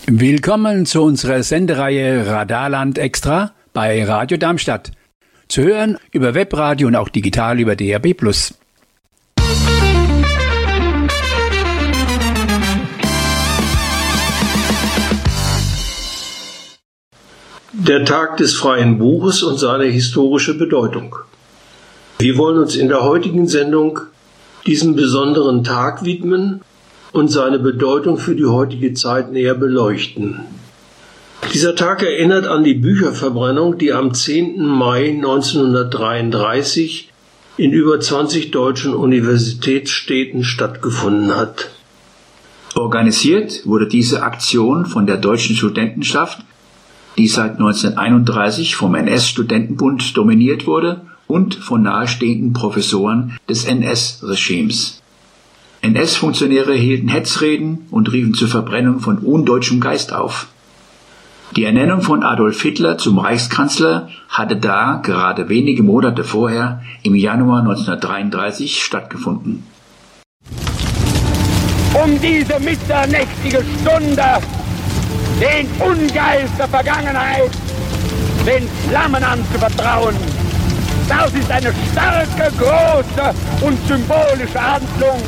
Willkommen zu unserer Sendereihe Radarland Extra bei Radio Darmstadt. Zu hören über Webradio und auch digital über DAB+. Der Tag des freien Buches und seine historische Bedeutung. Wir wollen uns in der heutigen Sendung diesem besonderen Tag widmen und seine Bedeutung für die heutige Zeit näher beleuchten. Dieser Tag erinnert an die Bücherverbrennung, die am 10. Mai 1933 in über 20 deutschen Universitätsstädten stattgefunden hat. Organisiert wurde diese Aktion von der Deutschen Studentenschaft, die seit 1931 vom NS-Studentenbund dominiert wurde, und von nahestehenden Professoren des NS-Regimes. NS-Funktionäre hielten Hetzreden und riefen zur Verbrennung von undeutschem Geist auf. Die Ernennung von Adolf Hitler zum Reichskanzler hatte da gerade wenige Monate vorher, im Januar 1933, stattgefunden. Um diese mitternächtige Stunde den Ungeist der Vergangenheit den Flammen anzuvertrauen. Das ist eine starke, große und symbolische Handlung.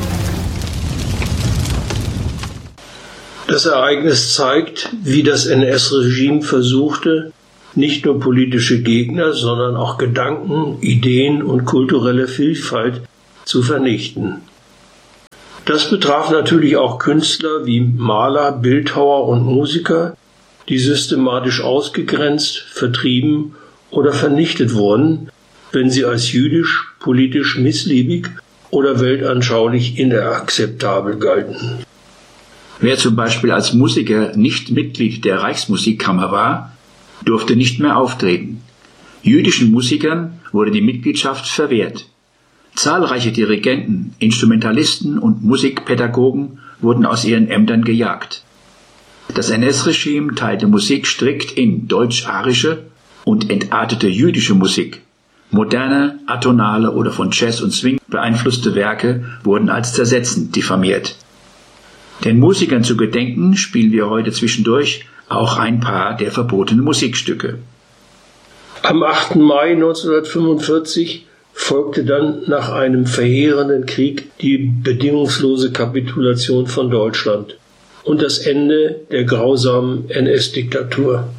Das Ereignis zeigt, wie das NS-Regime versuchte, nicht nur politische Gegner, sondern auch Gedanken, Ideen und kulturelle Vielfalt zu vernichten. Das betraf natürlich auch Künstler wie Maler, Bildhauer und Musiker, die systematisch ausgegrenzt, vertrieben oder vernichtet wurden, wenn sie als jüdisch, politisch missliebig oder weltanschaulich inakzeptabel galten. Wer zum Beispiel als Musiker nicht Mitglied der Reichsmusikkammer war, durfte nicht mehr auftreten. Jüdischen Musikern wurde die Mitgliedschaft verwehrt. Zahlreiche Dirigenten, Instrumentalisten und Musikpädagogen wurden aus ihren Ämtern gejagt. Das NS-Regime teilte Musik strikt in deutsch-arische und entartete jüdische Musik. Moderne, atonale oder von Jazz und Swing beeinflusste Werke wurden als zersetzend diffamiert. Den Musikern zu gedenken spielen wir heute zwischendurch auch ein paar der verbotenen Musikstücke. Am 8. Mai 1945 folgte dann nach einem verheerenden Krieg die bedingungslose Kapitulation von Deutschland und das Ende der grausamen NS-Diktatur.